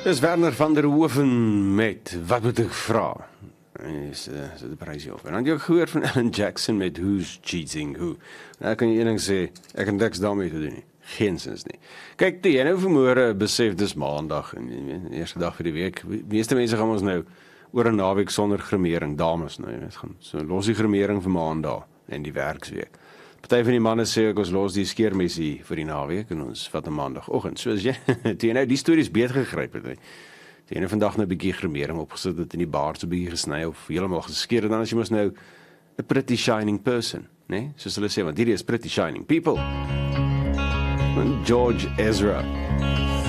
Dis Werner van der Hoeven met Wat moet ek vra? Is die prysie op. En dan het jy ook gehoor van Alan Jackson met Who's Cheating Who. Nou kan jy een ding sê, ek het niks daarmee te doen nie. Geensins nie. Kyk, toe jy nou vanmôre besef dis maandag en die eerste dag vir die week. Die meeste mense gaan ons nou oor 'n naweek sonder gremering, dames nou, jy weet, gaan so los die gremering vir maandag en die werksweek. Party van die manne sê ek ons los die skeermesie vir die naweek en ons vat 'n maandagoggend. So as jy toe jy nou die stories beet gegryp het, die ene vandag nou 'n bietjie gremering opgesit het in die baard so 'n bietjie gesny of heeltemal geskeer en dan as jy mos nou 'n pretty shining person, né? Soos hulle sê, want hierdie is pretty shining people. George Ezra